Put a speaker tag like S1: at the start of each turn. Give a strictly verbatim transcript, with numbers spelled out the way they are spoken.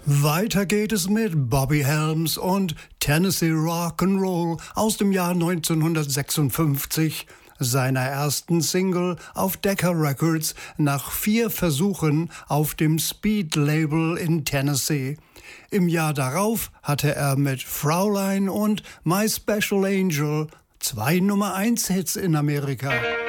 S1: Weiter geht es mit Bobby Helms und Tennessee Rock'n'Roll aus dem Jahr neunzehnhundertsechsundfünfzig, seiner ersten Single auf Decca Records nach vier Versuchen auf dem Speed-Label in Tennessee. Im Jahr darauf hatte er mit Fraulein und My Special Angel zwei Nummer eins Hits in Amerika.